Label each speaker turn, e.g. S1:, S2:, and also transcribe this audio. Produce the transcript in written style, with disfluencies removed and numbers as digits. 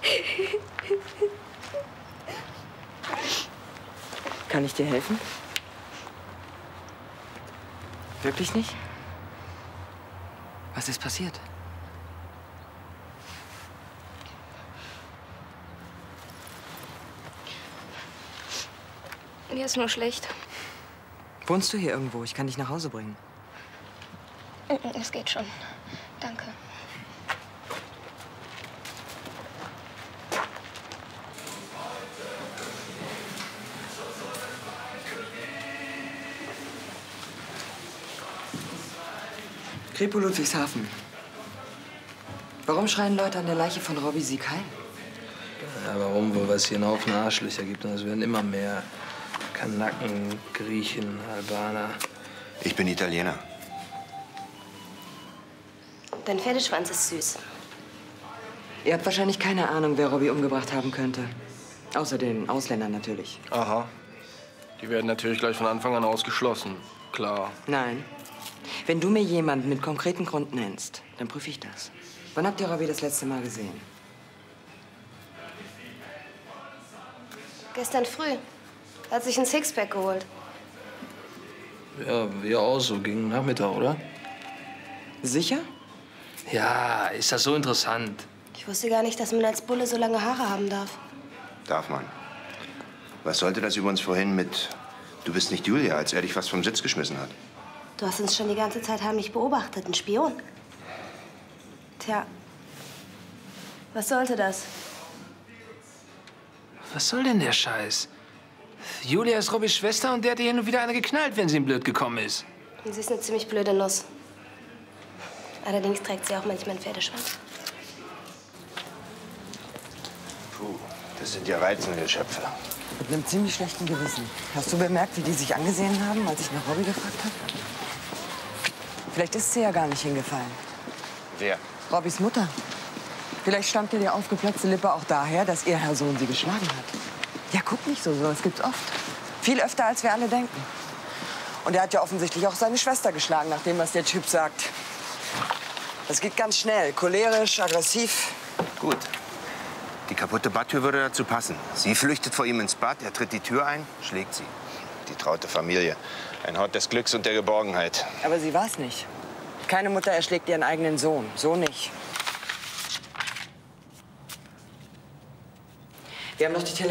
S1: Kann ich dir helfen? Wirklich nicht? Was ist passiert?
S2: Mir ist nur schlecht.
S1: Wohnst du hier irgendwo? Ich kann dich nach Hause bringen.
S2: Es geht schon. Danke.
S1: Kripo Ludwigshafen. Warum schreien Leute an der Leiche von Robbie Sieg heil?
S3: Ja, warum wohl? Weil es hier einen Haufen Arschlöcher gibt. Und es werden immer mehr Kanaken, Griechen, Albaner.
S4: Ich bin Italiener.
S2: Dein Pferdeschwanz ist süß.
S1: Ihr habt wahrscheinlich keine Ahnung, wer Robbie umgebracht haben könnte. Außer den Ausländern natürlich.
S5: Aha. Die werden natürlich gleich von Anfang an ausgeschlossen. Klar.
S1: Nein. Wenn du mir jemanden mit konkreten Grund nennst, dann prüfe ich das. Wann habt ihr Robbie das letzte Mal gesehen?
S2: Gestern früh. Hat sich ein Sixpack geholt.
S3: Ja, wir auch so. Gegen Nachmittag, oder?
S1: Sicher?
S3: Ja, ist das so interessant?
S2: Ich wusste gar nicht, dass man als Bulle so lange Haare haben darf.
S4: Darf man. Was sollte das über uns vorhin mit "Du bist nicht Julia", als er dich fast vom Sitz geschmissen hat?
S2: Du hast uns schon die ganze Zeit heimlich beobachtet. Ein Spion. Tja. Was sollte das?
S3: Was soll denn der Scheiß? Julia ist Robbys Schwester und der hat ihr hin und wieder eine geknallt, wenn sie ihm blöd gekommen ist.
S2: Und sie ist eine ziemlich blöde Nuss. Allerdings trägt sie auch manchmal einen Pferdeschwanz.
S4: Puh, das sind ja reizende Geschöpfe.
S1: Mit einem ziemlich schlechten Gewissen. Hast du bemerkt, wie die sich angesehen haben, als ich nach Robbie gefragt habe? Vielleicht ist sie ja gar nicht hingefallen.
S4: Wer?
S1: Robbys Mutter. Vielleicht stammt dir die aufgeplatzte Lippe auch daher, dass ihr Herr Sohn sie geschlagen hat. Ja, guck nicht so, sowas gibt's oft. Viel öfter, als wir alle denken. Und er hat ja offensichtlich auch seine Schwester geschlagen, nach dem, was der Typ sagt. Das geht ganz schnell. Cholerisch, aggressiv.
S4: Gut. Die kaputte Badtür würde dazu passen. Sie flüchtet vor ihm ins Bad, er tritt die Tür ein, schlägt sie. Die traute Familie. Ein Hort des Glücks und der Geborgenheit.
S1: Aber sie war's nicht. Keine Mutter erschlägt ihren eigenen Sohn. So nicht. Wir haben noch die